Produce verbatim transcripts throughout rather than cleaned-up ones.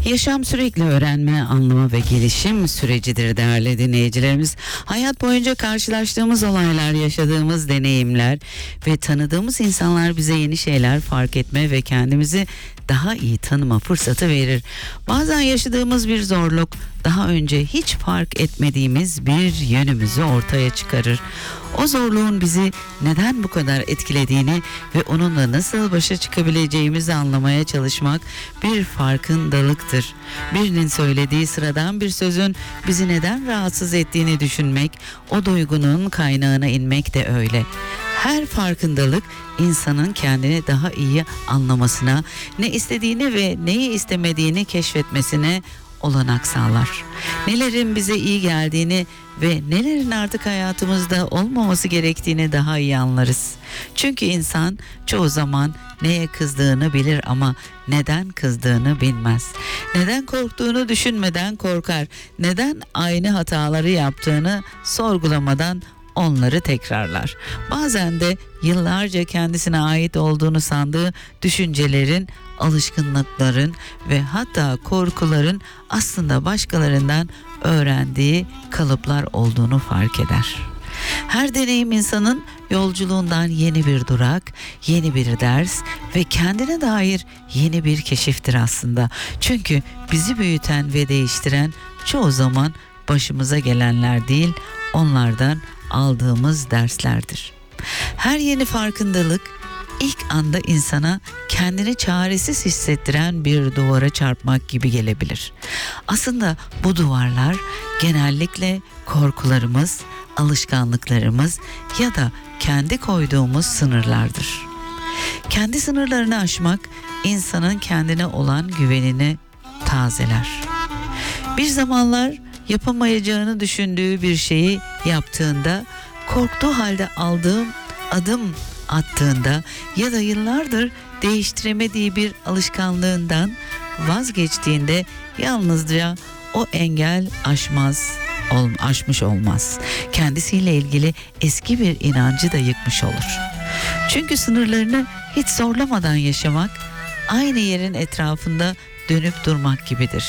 Yaşam sürekli öğrenme, anlama ve gelişim sürecidir değerli dinleyicilerimiz. Hayat boyunca karşılaştığımız olaylar, yaşadığımız deneyimler ve tanıdığımız insanlar bize yeni şeyler fark etme ve kendimizi daha iyi tanıma fırsatı verir. Bazen yaşadığımız bir zorluk daha önce hiç fark etmediğimiz bir yönümüzü ortaya çıkarır. O zorluğun bizi neden bu kadar etkilediğini ve onunla nasıl başa çıkabileceğimizi anlamaya çalışmak bir farkındalıktır. Birinin söylediği sıradan bir sözün bizi neden rahatsız ettiğini düşünmek, o duygunun kaynağına inmek de öyle. Her farkındalık insanın kendini daha iyi anlamasına, ne istediğini ve neyi istemediğini keşfetmesine olanak sağlar. Nelerin bize iyi geldiğini ve nelerin artık hayatımızda olmaması gerektiğini daha iyi anlarız. Çünkü insan çoğu zaman neye kızdığını bilir ama neden kızdığını bilmez. Neden korktuğunu düşünmeden korkar. Neden aynı hataları yaptığını sorgulamadan onları tekrarlar. Bazen de yıllarca kendisine ait olduğunu sandığı düşüncelerin, alışkanlıkların ve hatta korkuların aslında başkalarından öğrendiği kalıplar olduğunu fark eder. Her deneyim insanın yolculuğundan yeni bir durak, yeni bir ders ve kendine dair yeni bir keşiftir aslında. Çünkü bizi büyüten ve değiştiren çoğu zaman başımıza gelenler değil, onlardan aldığımız derslerdir. Her yeni farkındalık ilk anda insana kendini çaresiz hissettiren bir duvara çarpmak gibi gelebilir. Aslında bu duvarlar genellikle korkularımız, alışkanlıklarımız ya da kendi koyduğumuz sınırlardır. Kendi sınırlarını aşmak insanın kendine olan güvenini tazeler. Bir zamanlar yapamayacağını düşündüğü bir şeyi yaptığında, korktuğu halde aldığım adım attığında ya da yıllardır değiştiremediği bir alışkanlığından vazgeçtiğinde yalnızca o engel aşmaz, ol, aşmış olmaz. Kendisiyle ilgili eski bir inancı da yıkmış olur. Çünkü sınırlarını hiç zorlamadan yaşamak, aynı yerin etrafında dönüp durmak gibidir.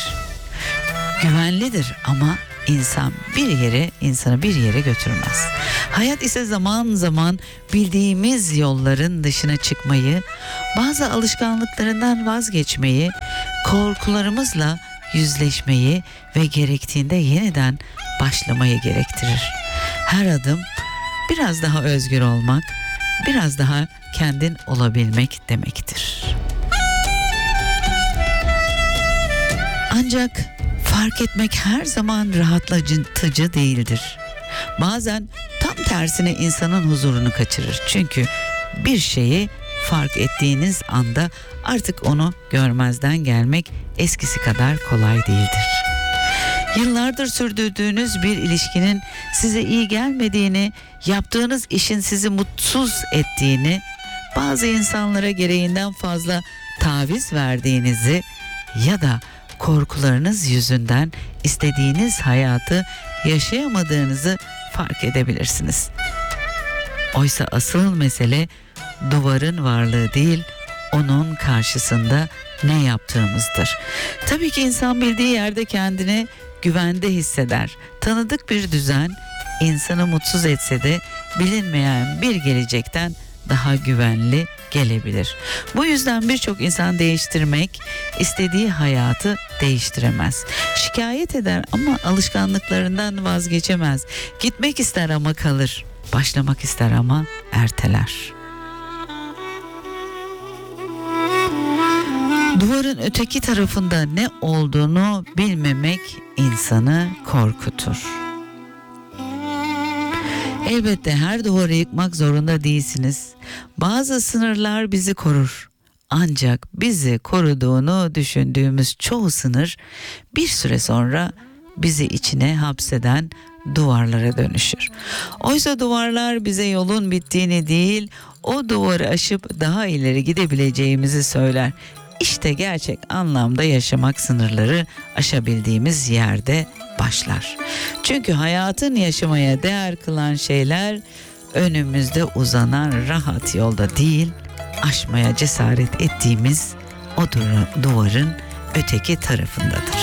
Güvenlidir ama insan bir yere, insanı bir yere götürmez. Hayat ise zaman zaman bildiğimiz yolların dışına çıkmayı, bazı alışkanlıklarından vazgeçmeyi, korkularımızla yüzleşmeyi ve gerektiğinde yeniden başlamayı gerektirir. Her adım biraz daha özgür olmak, biraz daha kendin olabilmek demektir. Ancak fark etmek her zaman rahatlatıcı değildir. Bazen tam tersine insanın huzurunu kaçırır. Çünkü bir şeyi fark ettiğiniz anda artık onu görmezden gelmek eskisi kadar kolay değildir. Yıllardır sürdürdüğünüz bir ilişkinin size iyi gelmediğini, yaptığınız işin sizi mutsuz ettiğini, bazı insanlara gereğinden fazla taviz verdiğinizi ya da korkularınız yüzünden istediğiniz hayatı yaşayamadığınızı fark edebilirsiniz. Oysa asıl mesele duvarın varlığı değil, onun karşısında ne yaptığımızdır. Tabii ki insan bildiği yerde kendini güvende hisseder. Tanıdık bir düzen insanı mutsuz etse de bilinmeyen bir gelecekten daha güvenli gelebilir. Bu yüzden birçok insan değiştirmek istediği hayatı değiştiremez. Şikayet eder ama alışkanlıklarından vazgeçemez. Gitmek ister ama kalır. Başlamak ister ama erteler. Duvarın öteki tarafında ne olduğunu bilmemek insanı korkutur. Elbette her duvarı yıkmak zorunda değilsiniz. Bazı sınırlar bizi korur. Ancak bizi koruduğunu düşündüğümüz çoğu sınır bir süre sonra bizi içine hapseden duvarlara dönüşür. Oysa duvarlar bize yolun bittiğini değil, o duvarı aşıp daha ileri gidebileceğimizi söyler. İşte gerçek anlamda yaşamak sınırları aşabildiğimiz yerde başlar. Çünkü hayatın yaşamaya değer kılan şeyler önümüzde uzanan rahat yolda değil, aşmaya cesaret ettiğimiz o duvarın öteki tarafındadır.